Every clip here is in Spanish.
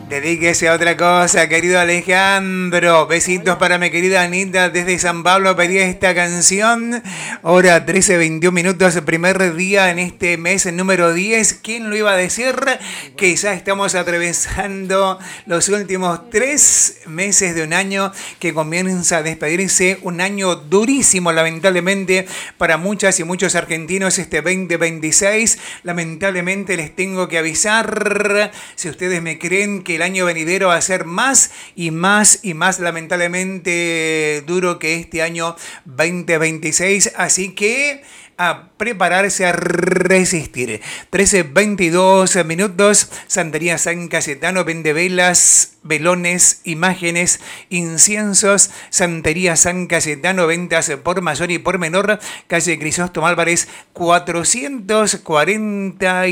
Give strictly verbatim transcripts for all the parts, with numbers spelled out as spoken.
Dedíquese a otra cosa, querido Alejandro. Besitos para mi querida Anita desde San Pablo. Pedí esta canción. Hora trece, veintiún minutos. Primer día en este mes número diez. ¿Quién lo iba a decir? Que ya estamos atravesando los últimos tres meses de un año que comienza a despedirse. Un año durísimo, lamentablemente, para muchas y muchos argentinos. Este veinte veintiséis, lamentablemente les tengo que avisar, si ustedes me creen, que el año venidero va a ser más y más y más lamentablemente duro que este año veinte veintiséis, así que a prepararse a resistir. trece veintidós minutos. Santería San Cayetano vende velas, velones, imágenes, inciensos. Santería San Cayetano, ventas por mayor y por menor. Calle Crisóstomo Álvarez cuatrocientos cuarenta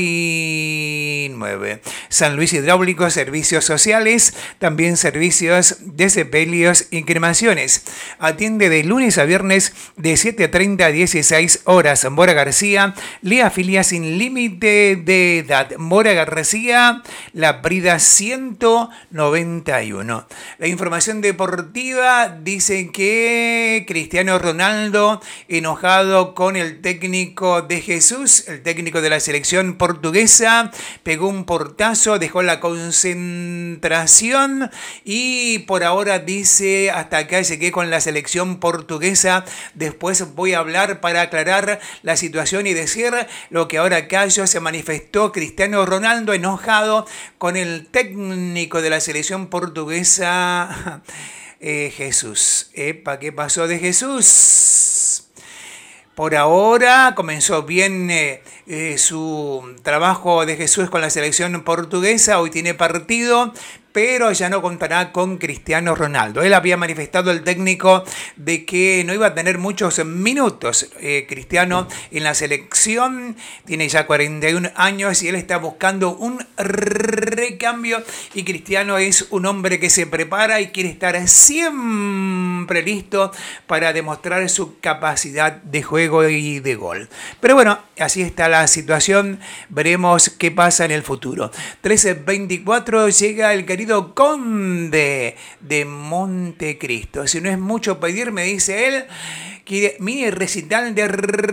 y nueve. San Luis Hidráulico, servicios sociales, también servicios de sepelios y cremaciones. Atiende de lunes a viernes de siete treinta a dieciséis horas. Mora García le afilia sin límite de edad. Mora García, La Brida ciento noventa y uno. La información deportiva dice que Cristiano Ronaldo, enojado con el técnico de Jesús, el técnico de la selección portuguesa, pegó un portazo, dejó la concentración y por ahora dice: hasta acá llegué con la selección portuguesa, después voy a hablar para aclarar la situación y decir lo que ahora callo. Se manifestó Cristiano Ronaldo enojado con el técnico de la selección portuguesa, eh, Jesús. Epa, ¿qué pasó de Jesús? Por ahora comenzó bien eh, eh, su trabajo de Jesús con la selección portuguesa. Hoy tiene partido, pero ya no contará con Cristiano Ronaldo. Él había manifestado, el técnico, de que no iba a tener muchos minutos. Eh, Cristiano en la selección tiene ya cuarenta y un años y él está buscando un recambio. Y Cristiano es un hombre que se prepara y quiere estar siempre listo para demostrar su capacidad de juego y de gol. Pero bueno, así está la situación. Veremos qué pasa en el futuro. trece veinticuatro llega el querido Conde de Montecristo. Si no es mucho pedir, me dice él, que mini recital de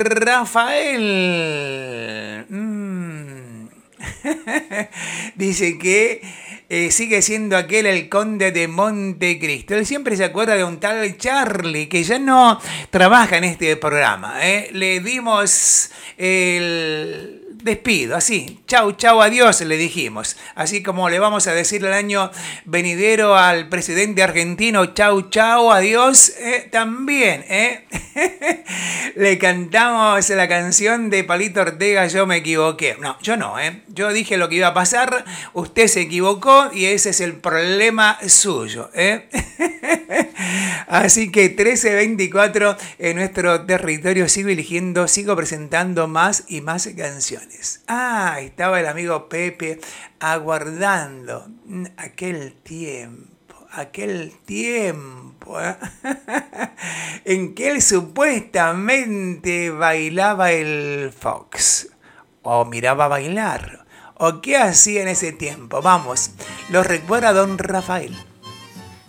Rafael. Mm. Dice que eh, sigue siendo aquel el Conde de Montecristo. Él siempre se acuerda de un tal Charlie, que ya no trabaja en este programa. ¿eh? Le dimos el despido, así, chau, chau, adiós, le dijimos. Así como le vamos a decir el año venidero al presidente argentino, chau, chau, adiós, eh, también, ¿eh? Le cantamos la canción de Palito Ortega, Yo me equivoqué. No, yo no, ¿eh? Yo dije lo que iba a pasar, usted se equivocó y ese es el problema suyo, ¿eh? Así que trece veinticuatro en nuestro territorio, sigo eligiendo, sigo presentando más y más canciones. Ah, estaba el amigo Pepe aguardando aquel tiempo, aquel tiempo ¿eh? en que él supuestamente bailaba el fox, o miraba bailar, o qué hacía en ese tiempo. Vamos, lo recuerda don Rafael.